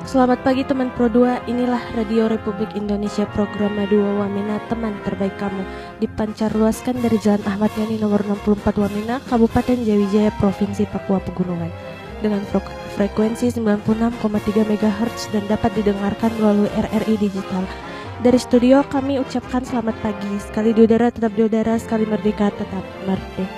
Selamat pagi teman Pro 2, inilah Radio Republik Indonesia program Madu Wamena, teman terbaik kamu. Dipancar luaskan dari Jalan Ahmad Yani nomor 64 Wamena, Kabupaten Jawijaya, Provinsi Papua Pegunungan. Dengan frekuensi 96,3 MHz dan dapat didengarkan melalui RRI Digital. Dari studio kami ucapkan selamat pagi. Sekali di udara tetap di udara, sekali merdeka tetap merdeka.